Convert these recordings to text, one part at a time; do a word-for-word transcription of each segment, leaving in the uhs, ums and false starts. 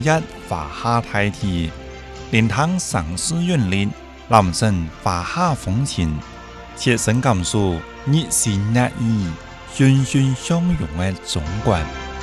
一華夏大地，蓮塘上市園林，南省華夏風情，切身感受熱情熱意、欣欣向榮的中國。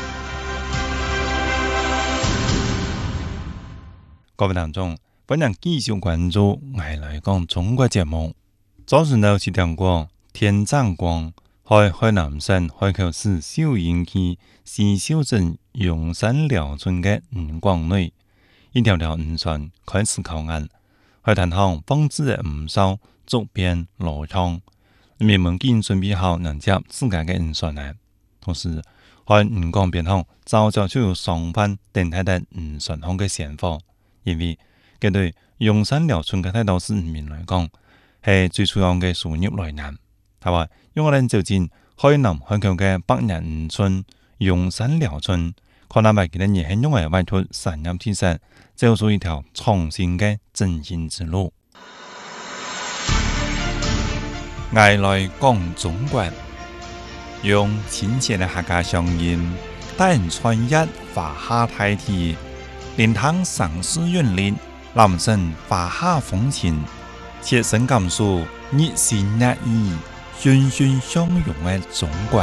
各位聽眾，歡迎繼續關注《愛來講中國》節目。早上呢是聽過天贊光喺海南省海口市小營區西秀鎮陽山寮村嘅吳廣內，一條條吳船開始靠岸，海灘上放置嘅吳哨逐邊落窗，人們已準備好迎接自家嘅吳船呢。同時，喺吳廣邊上早早就有雙番等待喺吳船上嘅鮮花。因為佢對陽山寮村嘅大多數人民來講，係最主要嘅收入來源。佢話，用我哋就近海南海口嘅百年吳村陽山寮村，可能為佢哋年輕用嚟外出產業提升，走出一條創新嘅振興之路。愛來講中國，用親切嘅客家鄉音，帶人穿越華夏大地。蓮塘上市園林，南省華夏風情，切身感受熱情熱意、欣欣向榮的中國。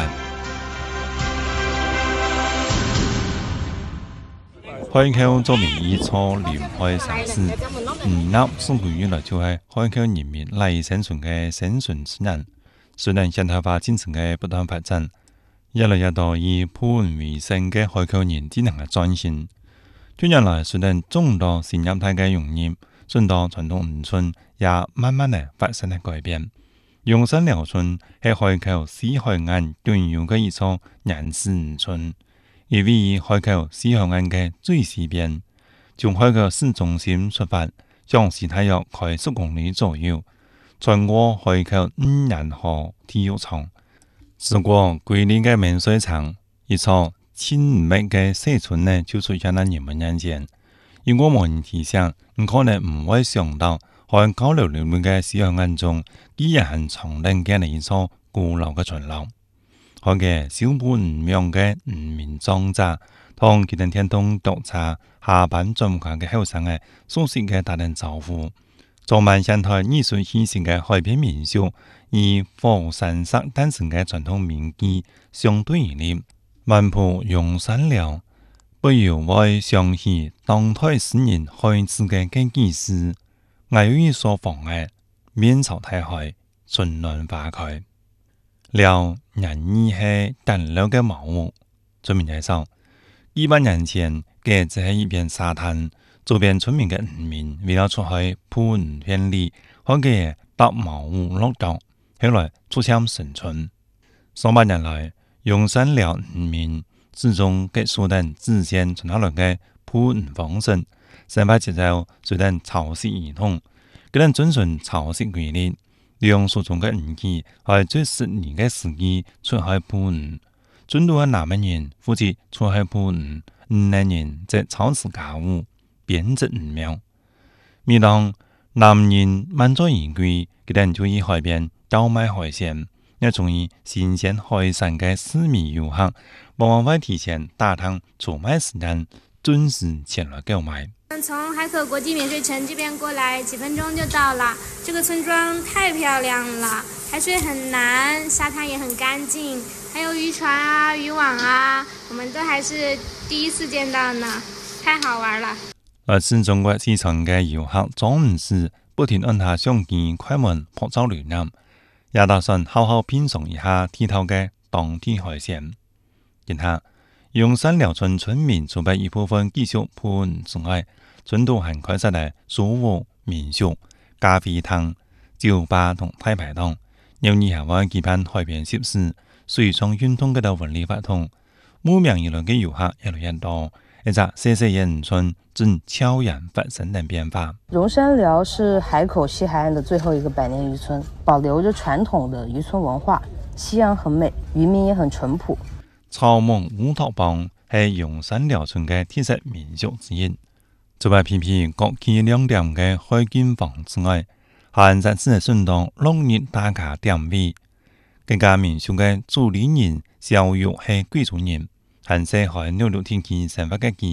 海口作為一座臨海城市，吳納送回原來就係海口人民賴以生存嘅生存之源。雖然現代化進程嘅不斷發展，越來越多以普運為生嘅海口人進行嘅轉型。近年來，雖然眾多新業態嘅融入，許多傳統吳村也慢慢地發生了改變。陽山寮村係海口西海岸獨有嘅一座原始吳村，而位於海口西海岸嘅最西邊，從海口市中心出發，向西大約開十公里左右，穿過海口五人河體育場，經過瑰麗嘅明水場，一座千米嘅小村呢，就出現喺人們眼前。如果冇人提醒，你可能唔會想到，喺高樓林立嘅西海岸中，依然係藏定嘅一座古老嘅村落。佢嘅小本唔樣嘅吳民莊稼，同佢哋天東獨茶下班盡快嘅後生嘅熟悉嘅打聲招呼。裝滿現代藝術氣息嘅海邊民宿，以火山石誕生嘅傳統民居相對而立。萬浦陽山寮，不由我想起當代詩人開始嘅嘅記事，我有一所房嘅面朝大海，春暖花開。寮人意係淡綠嘅茅屋，村民介紹，幾百年前嘅只係一片沙灘，周邊村民嘅吳民為了出海捕魚偏離，開嘅搭茅屋落腳，後來出現城村。上百年來，陽山寮吳民始終結束等之前傳下來嘅捕魚方式，生活節奏雖然潮濕異同，佢哋遵循潮濕規律，利用所種嘅魚期喺最適宜嘅時機出海捕魚。準度嘅南美人負責出海捕魚，南人則操持家務，編織魚苗。每當南人滿載而歸，佢哋就以海邊倒賣海鮮。也從以新鮮海產嘅市民遊客，往往會提前打探出賣時間，準時前來購買。 從海口國際免稅城這邊過來，幾分鐘就到了。這個村莊太漂亮了，海水很藍，沙灘也很乾淨，還有漁船啊、漁網啊，我們都還是第一次見到呢，太好玩了。 來自中國市場嘅遊客總是不停按下相機快門拍照留念。也打算好好品嘗一下地頭嘅當地海鮮。然下，陽山寮村村民除咗一部分繼續捕魚之外，村都還開設嚟書屋、民宿、咖啡廳、酒吧同大排檔，有以下話舉辦海邊設施、水上運動嘅度文理活動。慕名而來嘅遊客越來越多，一隻細細嘅吳村正悄然發生緊變化。 陽山寮是海口西海岸的最後一個百年漁村，保留着傳統的漁村文化，夕陽很美，漁民也很淳樸。 草蜢烏托邦係陽山寮村嘅特色民宿之一。除咗偏偏國旗亮點嘅海景房之外，還設置順當六日打卡點位。這家民宿嘅主理人小玉係貴族人，很適合六六天氣生活嘅佢，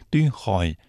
对海